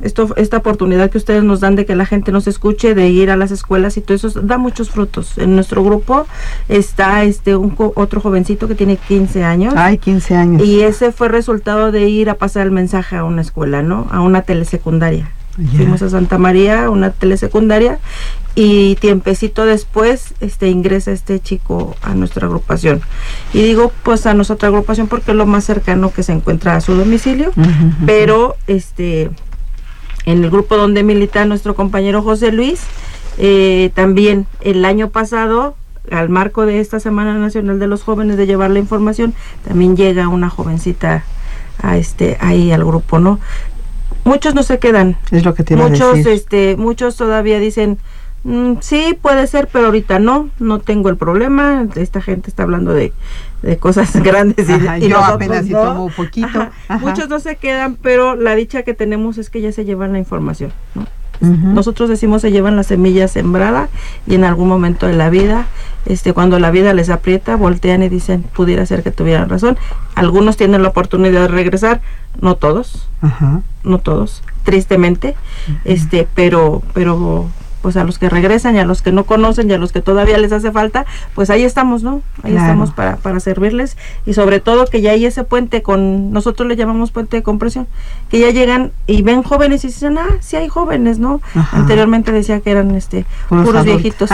esta oportunidad que ustedes nos dan de que la gente nos escuche, de ir a las escuelas y todo eso, da muchos frutos. En nuestro grupo está otro jovencito que tiene 15 años. Ay, 15 años. Y ese fue resultado de ir a pasar el mensaje a una escuela, ¿no? A una telesecundaria. Yeah. Fuimos a Santa María, una telesecundaria, y tiempecito después ingresa este chico a nuestra agrupación. Y digo pues a nuestra agrupación porque es lo más cercano que se encuentra a su domicilio, pero en el grupo donde milita nuestro compañero José Luis, también el año pasado, al marco de esta Semana Nacional de los Jóvenes, de llevar la información, también llega una jovencita ahí al grupo, ¿no? Muchos no se quedan. Es lo que te iba a decir. Muchos todavía dicen, sí, puede ser, pero ahorita no tengo el problema. Esta gente está hablando de cosas grandes. Y yo apenas no. Tomo un poquito. Ajá. Muchos no se quedan, pero la dicha que tenemos es que ya se llevan la información, ¿no? Nosotros decimos se llevan la semilla sembrada, y en algún momento de la vida, cuando la vida les aprieta, voltean y dicen, pudiera ser que tuvieran razón. Algunos tienen la oportunidad de regresar, no todos, tristemente, pero pues a los que regresan y a los que no conocen y a los que todavía les hace falta, pues ahí estamos, ¿no? Ahí estamos para servirles, y sobre todo que ya hay ese puente nosotros le llamamos puente de compresión, que ya llegan y ven jóvenes y dicen, sí hay jóvenes, ¿no? Ajá. Anteriormente decía que eran puros viejitos.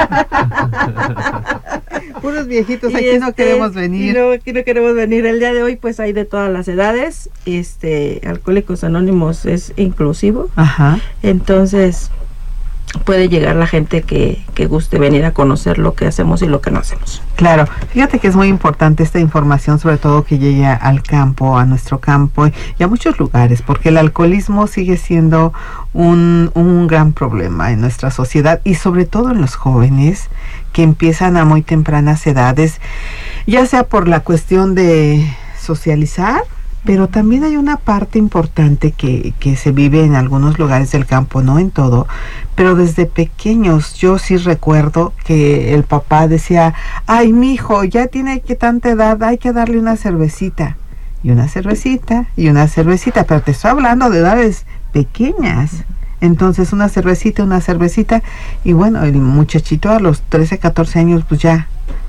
Puros viejitos, aquí no queremos venir. Aquí no queremos venir. El día de hoy pues hay de todas las edades, Alcohólicos Anónimos es inclusivo. Ajá. Entonces puede llegar la gente que guste venir a conocer lo que hacemos y lo que no hacemos. Claro, fíjate que es muy importante esta información, sobre todo que llegue al campo, a nuestro campo y a muchos lugares, porque el alcoholismo sigue siendo un gran problema en nuestra sociedad, y sobre todo en los jóvenes que empiezan a muy tempranas edades, ya sea por la cuestión de socializar, pero también hay una parte importante que se vive en algunos lugares del campo, no en todo, pero desde pequeños yo sí recuerdo que el papá decía, ay, mijo, ya tiene que tanta edad, hay que darle una cervecita, y una cervecita, y una cervecita, pero te estoy hablando de edades pequeñas. Entonces una cervecita, y bueno, el muchachito a los 13, 14 años pues ya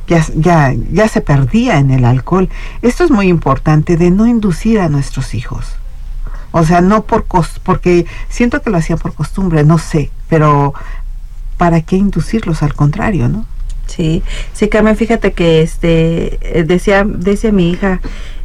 se perdía en el alcohol. Esto es muy importante, de no inducir a nuestros hijos. O sea, no porque siento que lo hacían por costumbre, no sé, pero ¿para qué inducirlos? Al contrario, ¿no? Sí, Carmen, fíjate que decía mi hija,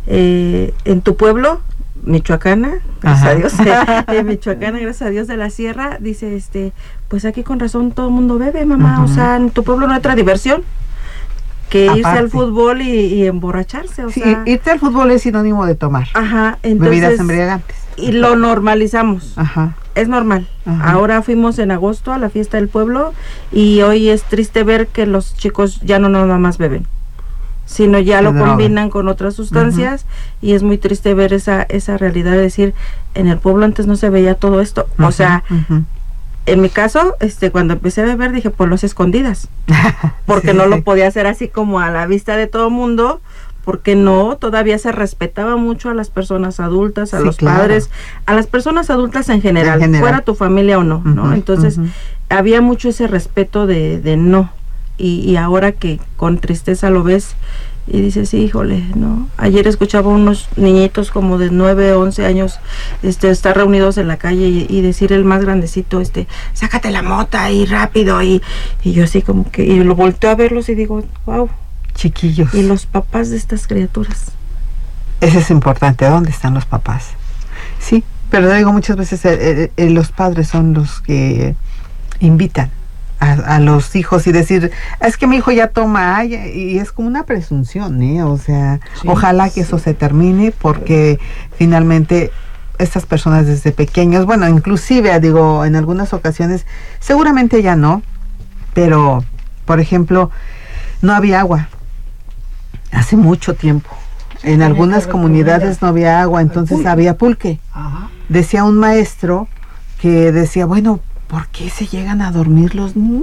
en tu pueblo, Michoacana, gracias a Dios, Michoacana, gracias a Dios, de la sierra, dice, pues aquí con razón todo el mundo bebe, mamá. O sea, en tu pueblo no hay otra diversión que irse al fútbol y emborracharse, o sea, irte al fútbol es sinónimo de tomar bebidas embriagantes, y lo normalizamos. Es normal. Ahora fuimos en agosto a la fiesta del pueblo, y hoy es triste ver que los chicos ya no nada más beben, sino ya lo combinan con otras sustancias, y es muy triste ver esa realidad de decir, en el pueblo antes no se veía todo esto. O sea, en mi caso, cuando empecé a beber dije, pues los escondidas, porque no lo podía hacer así como a la vista de todo mundo, porque todavía se respetaba mucho a las personas adultas, a los padres, a las personas adultas en general, fuera tu familia o no, ¿no? Entonces, había mucho ese respeto de no, y ahora que con tristeza lo ves, y dices, sí, híjole, ¿no? Ayer escuchaba unos niñitos como de 9, 11 años, estar reunidos en la calle y decir el más grandecito, sácate la mota ahí rápido, y yo así como que, y lo volteo a verlos y digo, wow. Chiquillos. Y los papás de estas criaturas. Eso es importante, ¿dónde están los papás? Sí, pero digo, muchas veces los padres son los que invitan a los hijos, y decir, es que mi hijo ya toma, y es como una presunción, o sea, ojalá que eso se termine, porque finalmente estas personas desde pequeños, bueno, inclusive digo, en algunas ocasiones, seguramente ya no, pero por ejemplo, no había agua hace mucho tiempo. En algunas comunidades no había agua, entonces había pulque. Decía un maestro que decía, bueno, ¿por qué se llegan a dormir los niños?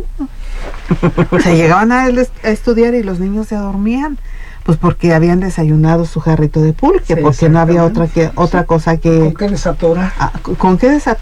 Se llegaban a estudiar y los niños se dormían. Pues porque habían desayunado su jarrito de pulque, porque no había otra cosa que... ¿Con qué desatora? ¿Con qué desatora?